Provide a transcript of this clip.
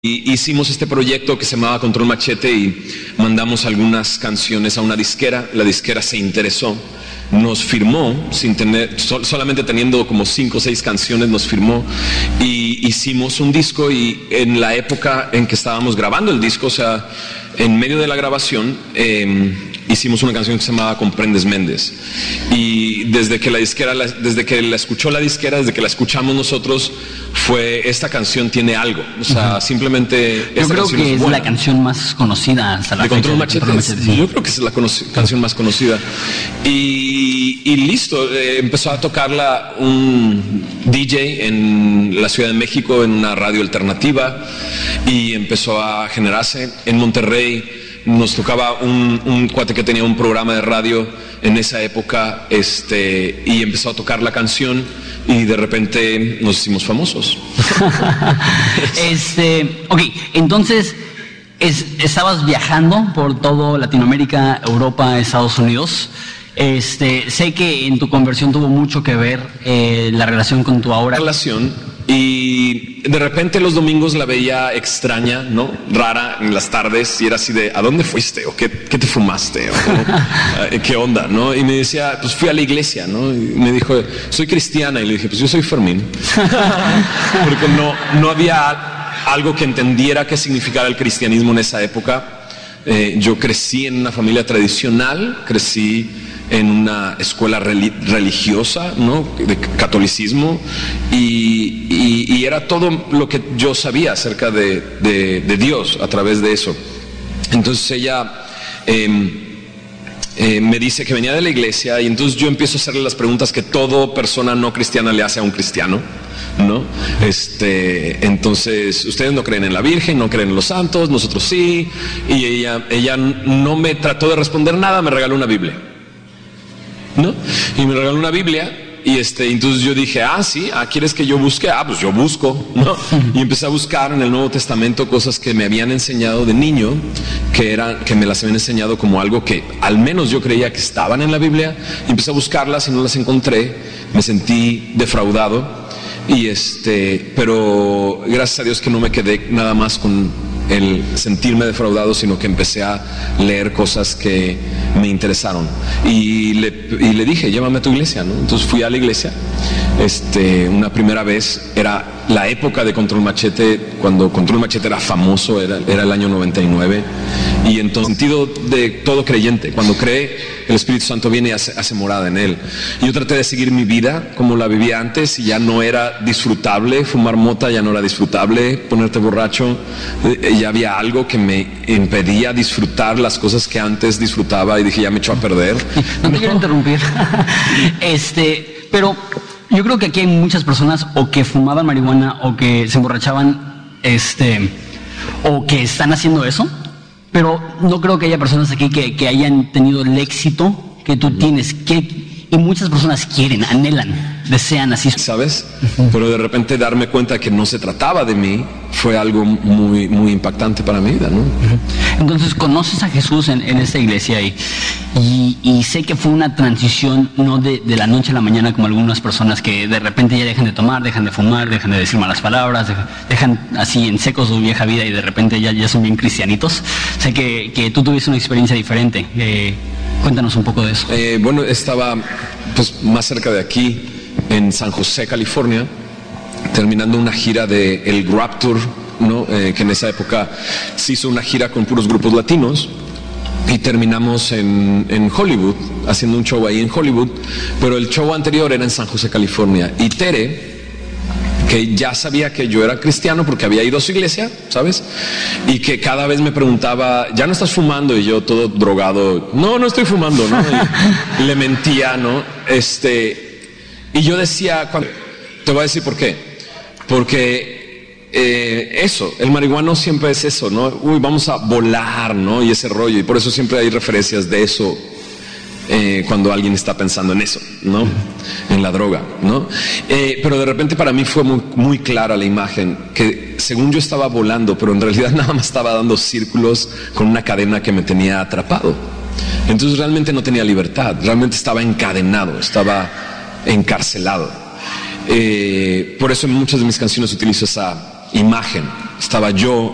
Y hicimos este proyecto que se llamaba Control Machete y mandamos algunas canciones a una disquera. La disquera se interesó, nos firmó sin tener, solamente teniendo como 5 o 6 canciones, nos firmó y hicimos un disco. Y en la época en que estábamos grabando el disco, o sea, en medio de la grabación, hicimos una canción que se llamaba Comprendes Méndez. Y desde que la escuchó la disquera, desde que la escuchamos nosotros, esta canción tiene algo. O sea, simplemente yo creo que es la canción más conocida hasta la fecha. De Control Machete, sí. Yo creo que es la canción más conocida. Y listo, empezó a tocarla un DJ en la Ciudad de México, en una radio alternativa, y empezó a generarse. En Monterrey nos tocaba un cuate que tenía un programa de radio en esa época, y empezó a tocar la canción y de repente nos hicimos famosos. Ok, entonces estabas viajando por todo Latinoamérica, Europa, Estados Unidos. Sé que en tu conversión tuvo mucho que ver la relación con tu ahora relación. Y de repente los domingos la veía extraña, ¿no? Rara en las tardes, y era así de, ¿a dónde fuiste? ¿O qué te fumaste? ¿O qué onda? ¿No? Y me decía, pues fui a la iglesia, ¿no? Y me dijo, soy cristiana. Y le dije, pues yo soy Fermín. Porque no había algo que entendiera qué significaba el cristianismo en esa época. Yo crecí en una familia tradicional, crecí en una escuela religiosa, ¿no? De catolicismo, y era todo lo que yo sabía acerca de Dios a través de eso. Entonces ella me dice que venía de la iglesia, y entonces yo empiezo a hacerle las preguntas que toda persona no cristiana le hace a un cristiano, ¿no? Entonces, ustedes no creen en la Virgen, no creen en los santos, nosotros sí. Y ella no me trató de responder nada, me regaló una Biblia, ¿no? Y me regaló una Biblia. Y entonces yo dije, sí, ¿quieres que yo busque? Pues yo busco, ¿no? Y empecé a buscar en el Nuevo Testamento cosas que me habían enseñado de niño, que me las habían enseñado como algo que al menos yo creía que estaban en la Biblia. Y empecé a buscarlas y no las encontré. Me sentí defraudado. Pero gracias a Dios que no me quedé nada más con el sentirme defraudado, sino que empecé a leer cosas que me interesaron. Y le dije, llévame a tu iglesia, ¿no? Entonces fui a la iglesia. Una primera vez, era la época de Control Machete, cuando Control Machete era famoso, era el año 99. Y entonces, sentido de todo creyente, cuando cree, el Espíritu Santo viene y hace morada en él. Y yo traté de seguir mi vida como la vivía antes, y ya no era disfrutable. Fumar mota ya no era disfrutable, ponerte borracho, ya había algo que me impedía disfrutar las cosas que antes disfrutaba, y dije, ya me echó a perder. No te quiero interrumpir. Pero yo creo que aquí hay muchas personas o que fumaban marihuana o que se emborrachaban, o que están haciendo eso, pero no creo que haya personas aquí que hayan tenido el éxito que tú tienes, y muchas personas quieren, anhelan, desean así. ¿Sabes? Pero de repente darme cuenta que no se trataba de mí fue algo muy, muy impactante para mi vida, ¿no? Entonces conoces a Jesús en esta iglesia y sé que fue una transición, no de la noche a la mañana como algunas personas que de repente ya dejan de tomar, dejan de fumar, dejan de decir malas palabras, dejan así en seco su vieja vida y de repente ya son bien cristianitos. Sé que tú tuviste una experiencia diferente. Cuéntanos un poco de eso. Bueno, estaba pues más cerca de aquí, en San José, California, terminando una gira de el Rapture, ¿no? Que en esa época se hizo una gira con puros grupos latinos, y terminamos en Hollywood, haciendo un show ahí en Hollywood, pero el show anterior era en San José, California. Y Tere, que ya sabía que yo era cristiano porque había ido a su iglesia, ¿sabes? Y que cada vez me preguntaba, ¿ya no estás fumando? Y yo todo drogado, no estoy fumando, ¿no? Y le mentía, ¿no? Y yo decía, te voy a decir por qué. Porque el marihuano siempre es eso, ¿no? Vamos a volar, ¿no? Y ese rollo, y por eso siempre hay referencias de eso. Cuando alguien está pensando en eso, ¿no? En la droga, ¿no? Pero de repente para mí fue muy, muy clara la imagen, que según yo estaba volando, pero en realidad nada más estaba dando círculos con una cadena que me tenía atrapado. Entonces realmente no tenía libertad, realmente estaba encadenado, estaba encarcelado. Por eso en muchas de mis canciones utilizo esa imagen. Estaba yo